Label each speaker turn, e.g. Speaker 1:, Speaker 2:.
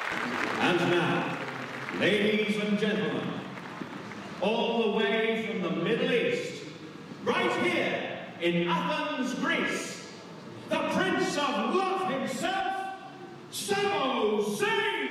Speaker 1: And now, ladies and gentlemen, all the way from the Middle East, right here in Athens, Greece, the Prince of Love himself, Samo Singh!